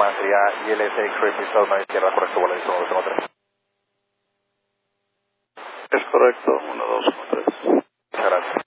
llamada sería ILS X-Ray Pistol 9 izquierda, correcto, vuelo 1213. Es correcto, 1213. Muchas gracias.